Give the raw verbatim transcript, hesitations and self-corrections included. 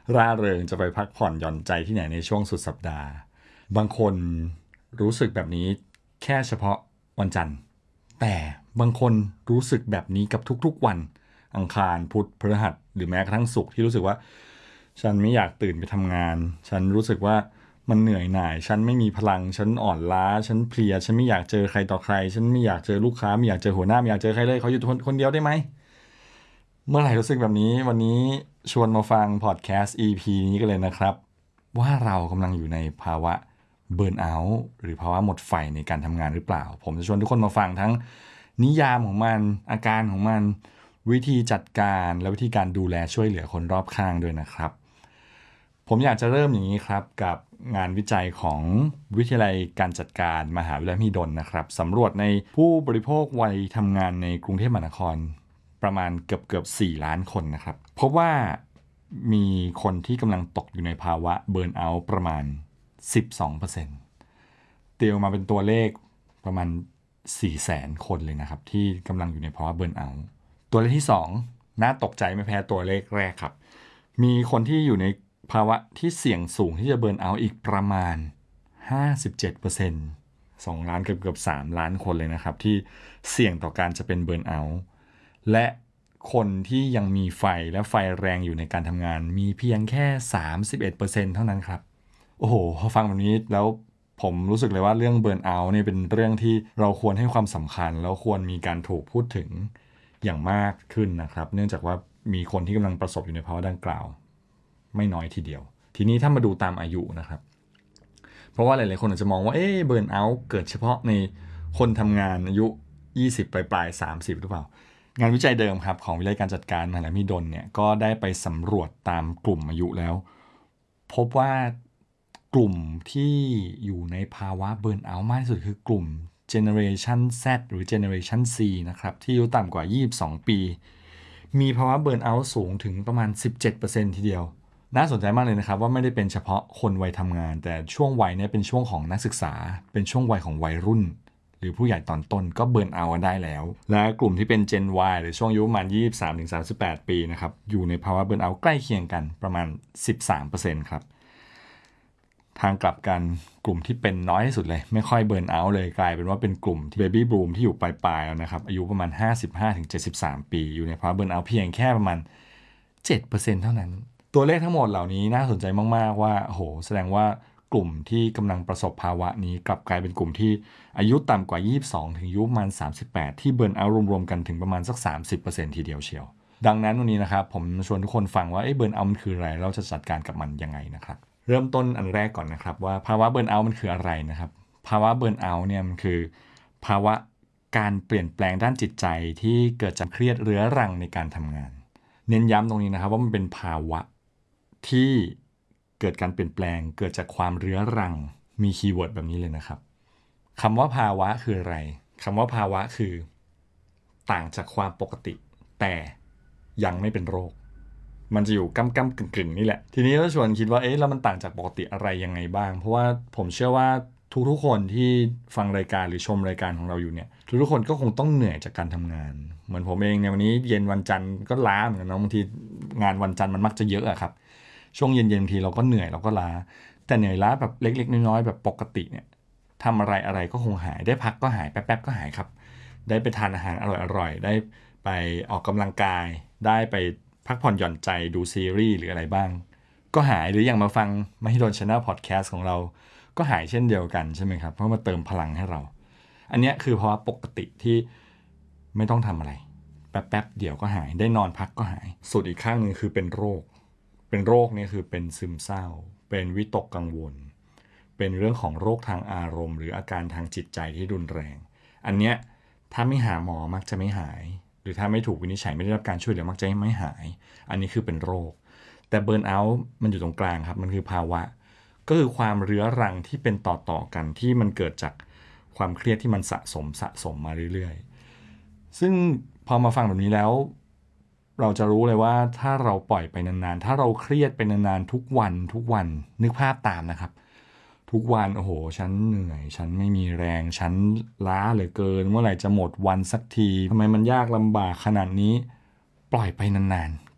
ร่าเริงจะไปพักผ่อนหย่อนใจที่ไหนในช่วงสุดสัปดาห์บางคนรู้สึกแบบนี้แค่เฉพาะวันจันทร์แต่บางคนรู้สึกแบบนี้กับทุกๆวันอังคารพุธพฤหัสหรือแม้กระทั่งศุกร์ที่รู้สึกว่าฉันไม่อยากตื่นไปทำงานฉันรู้สึกว่ามันเหนื่อยหน่ายฉันไม่มีพลังฉันอ่อนล้าฉันเพลียฉันไม่อยากเจอใครต่อใครฉันไม่อยากเจอลูกค้าไม่อยากเจอหัวหน้าไม่อยากเจอใครเลยเขาอยู่คนคนเดียวได้ไหมเมื่อไหร่รู้สึกแบบนี้วันนี้ชวนมาฟังพอดแคสต์ อี พี นี้กันเลยนะครับว่าเรากำลังอยู่ในภาวะเบิร์นเอาท์หรือภาวะหมดไฟในการทำงานหรือเปล่าผมจะชวนทุกคนมาฟังทั้งนิยามของมันอาการของมันวิธีจัดการและวิธีการดูแลช่วยเหลือคนรอบข้างด้วยนะครับผมอยากจะเริ่มอย่างนี้ครับกับงานวิจัยของวิทยาลัยการจัดการมหาวิทยาลัยมหิดลนะครับสำรวจในผู้บริโภควัยทำงานในกรุงเทพมหานครประมาณเกือบเกือบสี่ล้านคนนะครับพบว่ามีคนที่กำลังตกอยู่ในภาวะเบิร์นเอาท์ประมาณ สิบสองเปอร์เซ็นต์ ตีออกมาเป็นตัวเลขประมาณ สี่แสน คนเลยนะครับที่กำลังอยู่ในภาวะเบิร์นเอาท์ตัวเลขที่สองน่าตกใจไม่แพ้ตัวเลขแรกครับมีคนที่อยู่ในภาวะที่เสี่ยงสูงที่จะเบิร์นเอาท์อีกประมาณ ห้าสิบเจ็ดเปอร์เซ็นต์ สองล้านเกือบเกือบสามล้านคนเลยนะครับที่เสี่ยงต่อการจะเป็นเบิร์นเอาท์และคนที่ยังมีไฟและไฟแรงอยู่ในการทำงานมีเพียงแค่ สามสิบเอ็ดเปอร์เซ็นต์ เท่านั้นครับโอ้โหพอฟังแบบนี้แล้วผมรู้สึกเลยว่าเรื่องเบิร์นเอาท์เนี่ยเป็นเรื่องที่เราควรให้ความสำคัญแล้วควรมีการถูกพูดถึงอย่างมากขึ้นนะครับเนื่องจากว่ามีคนที่กำลังประสบอยู่ในภาวะดังกล่าวไม่น้อยทีเดียวทีนี้ถ้ามาดูตามอายุนะครับเพราะว่าหลายๆคนอาจจะมองว่าเอ๊ะเบิร์นเอาท์เกิดเฉพาะในคนทำงานอายุยี่สิบปลายๆสามสิบหรือเปล่างานวิจัยเดิมครับของวิทยาลัยการจัดการมหาวิทยาลัยมหิดลเนี่ยก็ได้ไปสำรวจตามกลุ่มอายุแล้วพบว่ากลุ่มที่อยู่ในภาวะเบิร์นเอาท์มากที่สุดคือกลุ่ม Generation Z หรือ Generation C นะครับที่อายุต่ำกว่ายี่สิบสองปีมีภาวะเบิร์นเอาท์สูงถึงประมาณ สิบเจ็ดเปอร์เซ็นต์ ทีเดียวน่าสนใจมากเลยนะครับว่าไม่ได้เป็นเฉพาะคนวัยทำงานแต่ช่วงวัยนี้เป็นช่วงของนักศึกษาเป็นช่วงวัยของวัยรุ่นหรือผู้ใหญ่ตอนต้นก็เบิร์นเอาท์ได้แล้วและกลุ่มที่เป็น Gen Y หรือช่วงอายุประมาณ ยี่สิบสามถึงสามสิบแปด ปีนะครับอยู่ในภาวะเบิร์นเอาท์ใกล้เคียงกันประมาณ สิบสามเปอร์เซ็นต์ ครับทางกลับกันกลุ่มที่เป็นน้อยที่สุดเลยไม่ค่อยเบิร์นเอาท์เลยกลายเป็นว่าเป็นกลุ่มที่เบบี้บูมที่อยู่ปลายๆแล้วนะครับอายุประมาณ ห้าสิบห้าถึงเจ็ดสิบสาม ปีอยู่ในภาวะเบิร์นเอาท์เพียงแค่ประมาณ เจ็ดเปอร์เซ็นต์ เท่านั้นตัวเลขทั้งหมดเหล่านี้น่าสนใจมากๆว่าโหแสดงว่ากลุ่มที่กำลังประสบภาวะนี้กลับกลายเป็นกลุ่มที่อายุต่ำกว่ายี่สิบสองถึงอายุประมาณสามสิบแปดที่เบิร์นเอาท์รวมๆกันถึงประมาณสัก สามสิบเปอร์เซ็นต์ ทีเดียวเชียวดังนั้นวันนี้นะครับผมชวนทุกคนฟังว่าเอ้เบิร์นเอาท์มันคืออะไรเราจะจัดการกับมันยังไงนะครับเริ่มต้นอันแรกก่อนนะครับว่าภาวะเบิร์นเอาท์มันคืออะไรนะครับภาวะเบิร์นเอาท์เนี่ยมันคือภาวะการเปลี่ยนแปลงด้านจิตใจที่เกิดจากเครียดเรื้อรังในการทำงานเน้นย้ำตรงนี้นะครับว่ามันเป็นภาวะที่เกิดการเปลี่ยนแปลงเกิดจากความเรื้อรังมีคีย์เวิร์ดแบบนี้เลยนะครับคำว่าภาวะคืออะไรคำว่าภาวะคือต่างจากความปกติแต่ยังไม่เป็นโรคมันจะอยู่ก้ำก้ำกึ่งกึ่งนี่แหละทีนี้เราชวนคิดว่าเอ๊ะแล้วมันต่างจากปกติอะไรยังไงบ้างเพราะว่าผมเชื่อว่าทุกๆคนที่ฟังรายการหรือชมรายการของเราอยู่เนี่ยทุกๆคนก็คงต้องเหนื่อยจากการทำงานเหมือนผมเองเนี่ยวันนี้เย็นวันจันทร์ก็ล้าเหมือนกันนะบางทีงานวันจันทร์มันมักจะเยอะอะครับช่วงเย็นๆบางทีเราก็เหนื่อยเราก็ล้าแต่เหนื่อยล้าแบบเล็กๆน้อยๆแบบปกติเนี่ยทำอะไรอะไรก็คงหายได้พักก็หายแป๊บๆก็หายครับได้ไปทานอาหารอร่อยๆได้ไปออกกำลังกายได้ไปพักผ่อนหย่อนใจดูซีรีส์หรืออะไรบ้างก็หายหรืออย่างมาฟังมหิดล Channel Podcast ของเราก็หายเช่นเดียวกันใช่ไหมครับเพราะมาเติมพลังให้เราอันนี้คือภาวะปกติที่ไม่ต้องทำอะไรแป๊บๆเดี๋ยวก็หายได้นอนพักก็หายส่วนอีกข้างหนึ่งคือเป็นโรคเป็นโรคนี่คือเป็นซึมเศร้าเป็นวิตกกังวลเป็นเรื่องของโรคทางอารมณ์หรืออาการทางจิตใจที่รุนแรงอันเนี้ยถ้าไม่หาหมอมักจะไม่หายหรือถ้าไม่ถูกวินิจฉัยไม่ได้รับการช่วยเหลือมักจะไม่หายอันนี้คือเป็นโรคแต่เบิร์นเอาท์มันอยู่ตรงกลางครับมันคือภาวะก็คือความเรื้อรังที่เป็นต่อๆกันที่มันเกิดจากความเครียดที่มันสะสมสะสมมาเรื่อยๆซึ่งพอมาฟังแบบนี้แล้วเราจะรู้เลยว่าถ้าเราปล่อยไปนานๆถ้าเราเครียดไปนานๆทุกวันทุกวันนึกภาพตามนะครับทุกวันโอ้โหฉันเหนื่อยฉันไม่มีแรงฉันล้าเหลือเกินเมื่อไหร่จะหมดวันสักทีทำไมมันยากลำบากขนาดนี้ปล่อยไปนาน